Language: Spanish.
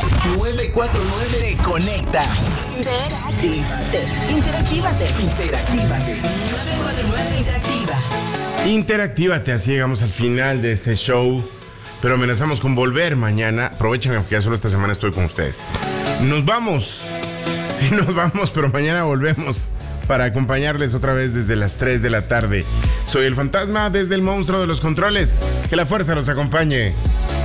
949 te conecta. Interactívate. 949 Interactiva. Interactívate, así llegamos al final de este show. Pero amenazamos con volver mañana. Aprovechen que ya solo esta semana estoy con ustedes. Nos vamos. Sí, nos vamos, pero mañana volvemos para acompañarles otra vez desde las 3 de la tarde. Soy el fantasma desde el monstruo de los controles. Que la fuerza los acompañe.